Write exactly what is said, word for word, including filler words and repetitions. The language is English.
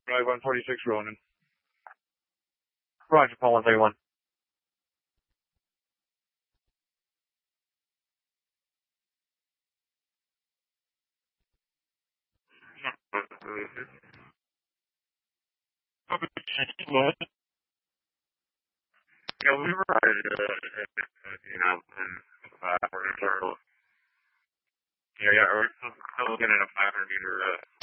Right, one forty-six Ronan. Roger, Paul one thirty-one. What? Yeah, we were right, uh, you know, in, uh, we're turtle. Yeah, yeah, we're still, still looking at a five hundred meter, uh,